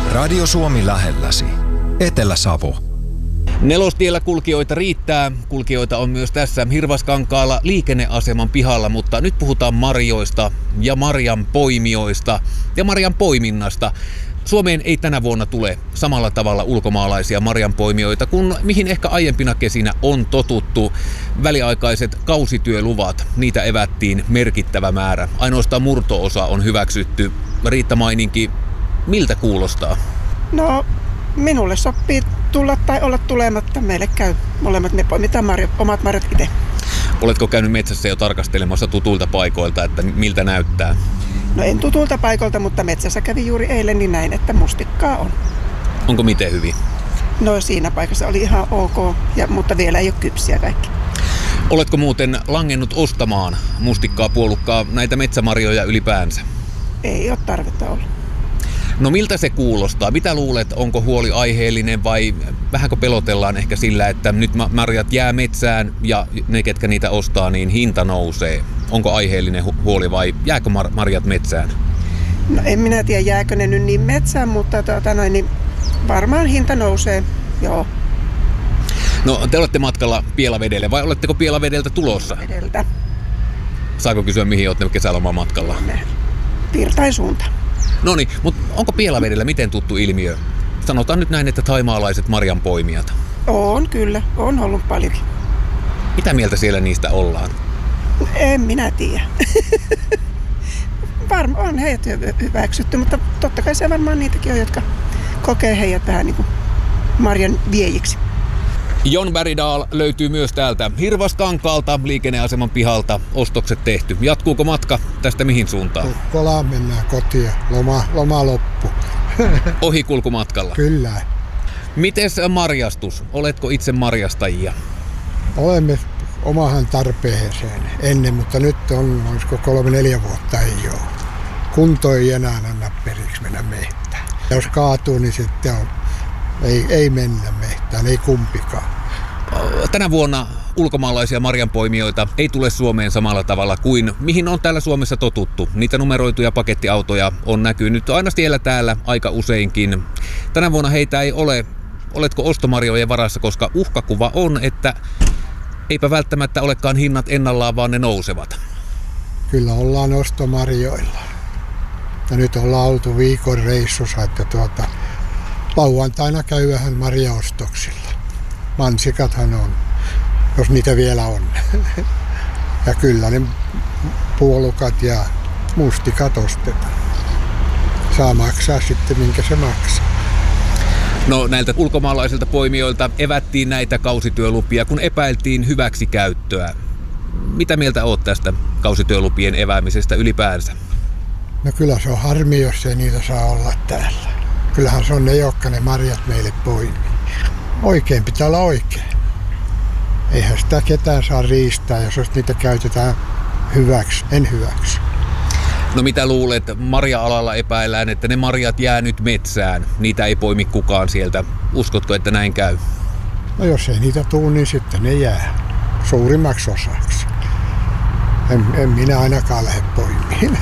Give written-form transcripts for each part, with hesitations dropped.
Radio Suomi lähelläsi. Etelä-Savo. Nelostiellä kulkijoita riittää. Kulkijoita on myös tässä Hirvaskankaalla liikenneaseman pihalla, mutta nyt puhutaan marjoista ja marjan poimijoista ja marjan poiminnasta. Suomeen ei tänä vuonna tule samalla tavalla ulkomaalaisia marjanpoimijoita kuin mihin ehkä aiempina kesinä on totuttu. Väliaikaiset kausityöluvat, niitä evättiin merkittävä määrä. Ainoastaan murto-osa on hyväksytty. Riitta Maininki, miltä kuulostaa? No, minulle sopii tulla tai olla tulematta. Meille käy molemmat, me poimitaan omat marjat itse. Oletko käynyt metsässä jo tarkastelemassa tutuilta paikoilta, että miltä näyttää? No en tutulta paikolta, mutta metsässä kävi juuri eilen, niin näin, että mustikkaa on. Onko miten hyvin? No siinä paikassa oli ihan ok, mutta vielä ei ole kypsiä kaikki. Oletko muuten langennut ostamaan mustikkaa, puolukkaa, näitä metsämarjoja ylipäänsä? Ei ole tarvetta olla. No miltä se kuulostaa? Mitä luulet, onko huoli aiheellinen vai vähänkö pelotellaan ehkä sillä, että nyt marjat jää metsään ja ne, ketkä niitä ostaa, niin hinta nousee? Onko aiheellinen huoli vai jääkö marjat metsään? No en minä tiedä, jääkö ne nyt niin metsään, mutta niin varmaan hinta nousee, joo. No te olette matkalla Pielavedelle vai oletteko Pielavedeltä tulossa? Pielavedeltä. Saako kysyä, mihin olette kesälomamatkalla? Pirtain suuntaan. Noniin, mutta onko Pielavedellä miten tuttu ilmiö? Sanotaan nyt näin, että taimaalaiset marjanpoimijat. On kyllä, on ollut paljonkin. Mitä mieltä siellä niistä ollaan? En minä tiedä. Varmaan on heidät hyväksytty, mutta totta kai se varmaan niitäkin on, jotka kokee heidät vähän niin kuin marjan viejiksi. Jon Bergdahl löytyy myös täältä Hirvaskankaalta, liikenneaseman pihalta. Ostokset tehty. Jatkuuko matka tästä mihin suuntaan? Kokkolaan mennään kotiin. Loma loppu. Ohikulkumatkalla? Kyllä. Mites marjastus? Oletko itse marjastajia? Olemme omahan tarpeeseen ennen, mutta nyt olisiko 3-4 vuotta ei ole. Kunto ei enää anna periksi mennä mehtään. Jos kaatuu, niin sitten ei mennä mehtään, ei kumpikaan. Tänä vuonna ulkomaalaisia marjanpoimijoita ei tule Suomeen samalla tavalla kuin mihin on täällä Suomessa totuttu. Niitä numeroituja pakettiautoja on näkynyt aina siellä täällä aika useinkin. Tänä vuonna heitä ei ole. Oletko ostomarjojen varassa, koska uhkakuva on, että eipä välttämättä olekaan hinnat ennallaan, vaan ne nousevat. Kyllä ollaan ostomarjoilla. Ja nyt ollaan oltu viikon reissussa, että lauantaina käyvähän marjaostoksilla. Mansikathan on, jos niitä vielä on. Ja kyllä ne puolukat ja mustikat ostetaan. Saa maksaa sitten, minkä se maksaa. No näiltä ulkomaalaisilta poimijoilta evättiin näitä kausityölupia, kun epäiltiin hyväksikäyttöä. Mitä mieltä olet tästä kausityölupien eväämisestä ylipäänsä? No kyllä se on harmi, jos ei niitä saa olla täällä. Kyllähän se on ne, jotka ne marjat meille poimii. Oikein pitää olla oikein. Eihän sitä ketään saa riistää, jos niitä käytetään hyväksi, en hyväksi. No mitä luulet, marja-alalla epäillään, että ne marjat jää nyt metsään. Niitä ei poimi kukaan sieltä. Uskotko, että näin käy? No jos ei niitä tule, niin sitten ne jää suurimmaksi osaksi. En minä ainakaan lähde poimiin.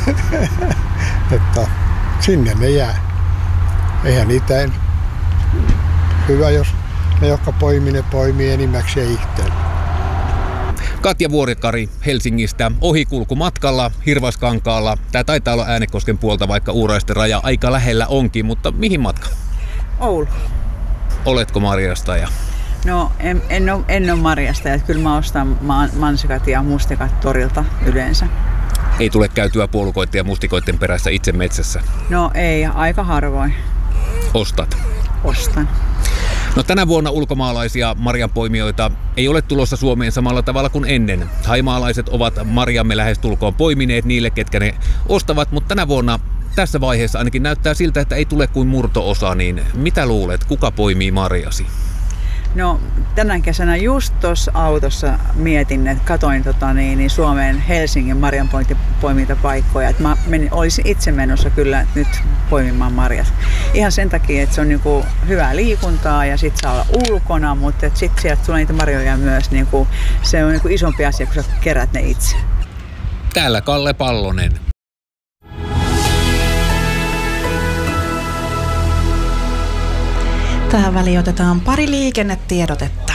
Että sinne ne jää. Eihän niitä hyvä, jos ne, jotka poimii enimmäkseen itselle. Katja Vuorikari Helsingistä ohikulkumatkalla Hirvaskankaalla. Tämä taitaa olla Äänekosken puolta, vaikka Uuraisten raja aika lähellä onkin, mutta mihin matka? Oulu. Oletko marjastaja? No en ole marjastaja. Kyllä mä ostan mansikat ja mustikat torilta yleensä. Ei tule käytyä puolukoitten ja mustikoitten perässä itse metsässä? No ei, aika harvoin. Ostat? Ostan. No tänä vuonna ulkomaalaisia marjanpoimijoita ei ole tulossa Suomeen samalla tavalla kuin ennen. Haimaalaiset ovat marjamme lähestulkoon poimineet niille, ketkä ne ostavat, mutta tänä vuonna tässä vaiheessa ainakin näyttää siltä, että ei tule kuin murto-osa, niin mitä luulet, kuka poimii marjasi? No tänä kesänä just tuossa autossa mietin, että katoin niin Suomeen Helsingin marjanpoimintapaikkoja. Että mä olisin itse menossa kyllä nyt poimimaan marjat. Ihan sen takia, että se on niinku hyvää liikuntaa ja sit saa olla ulkona, mutta sitten sieltä tulee niitä marjoja myös. Niinku, se on niinku isompi asia, kun sä kerät ne itse. Täällä Kalle Pallonen. Tähän väliin otetaan pari liikennetiedotetta.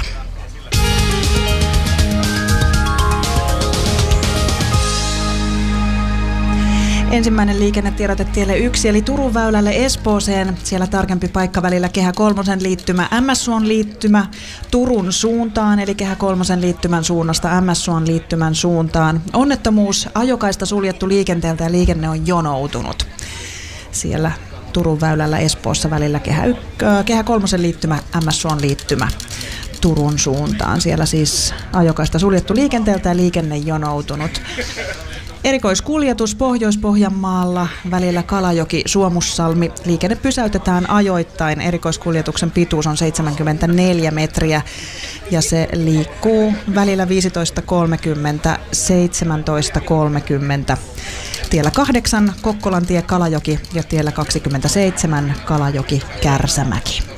Ensimmäinen liikennetiedote tielle 1, eli Turun väylälle Espooseen. Siellä tarkempi paikka välillä Kehä kolmosen liittymä MS-suon liittymä Turun suuntaan, eli Kehä kolmosen liittymän suunnasta MS-suon liittymän suuntaan. Onnettomuus, ajokaista suljettu liikenteeltä ja liikenne on jonoutunut. Siellä Turun väylällä Espoossa välillä Kehä kolmosen liittymä MS-suon liittymä Turun suuntaan. Siellä siis ajokaista suljettu liikenteeltä ja liikenne jonoutunut. Erikoiskuljetus Pohjois-Pohjanmaalla välillä Kalajoki-Suomussalmi. Liikenne pysäytetään ajoittain. Erikoiskuljetuksen pituus on 74 metriä ja se liikkuu välillä 15.30–17.30. Tiellä 8 Kokkolantie Kalajoki ja tiellä 27 Kalajoki Kärsämäki.